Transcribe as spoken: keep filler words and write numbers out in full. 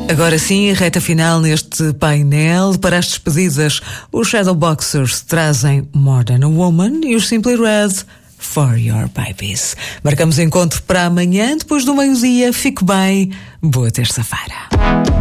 Agora sim, reta final neste painel. Para as despedidas, os Shadowboxers trazem More Than a Woman e os Simply Red, For Your Babies. Marcamos encontro para amanhã, depois do meio-dia. Fique bem. Boa terça-feira.